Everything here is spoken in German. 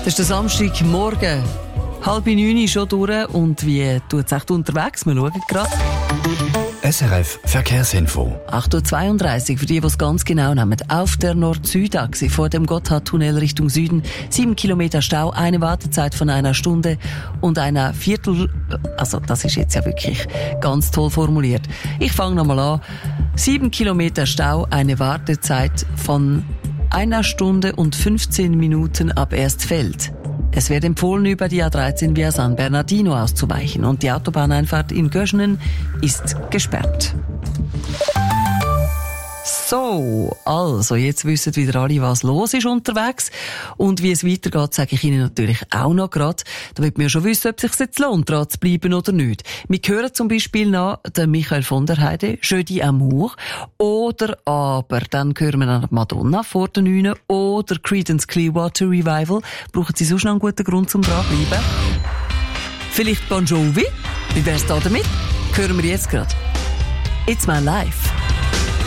Das ist der Samstagmorgen. 8:30 schon durch. Und wie tut es echt unterwegs? Wir schauen gerade. SRF Verkehrsinfo. 8:32 Uhr für die es ganz genau nehmen. Auf der Nord-Süd-Achse vor dem Gotthardtunnel Richtung Süden 7 Kilometer Stau, eine Wartezeit von einer Stunde und einer Viertel... Also das ist jetzt ja wirklich ganz toll formuliert. Ich fange nochmal an. 7 Kilometer Stau, eine Wartezeit von einer Stunde und 15 Minuten ab Erstfeld. Es wird empfohlen, über die A13 via San Bernardino auszuweichen und die Autobahneinfahrt in Göschenen ist gesperrt. So, also jetzt wissen wieder alle, was los ist unterwegs. Und wie es weitergeht, sage ich Ihnen natürlich auch noch gerade. Da wird man ja schon wissen, ob es sich jetzt lohnt, dran zu bleiben oder nicht. Wir hören zum Beispiel noch den Michael von der Heide, Jeudi Amour. Oder aber, dann hören wir noch Madonna vor den 9 oder Creedence Clearwater Revival. Brauchen Sie sonst noch einen guten Grund zum dranbleiben? Vielleicht Bon Jovi? Wie wär's da damit? Hören wir jetzt gerade. It's My Life.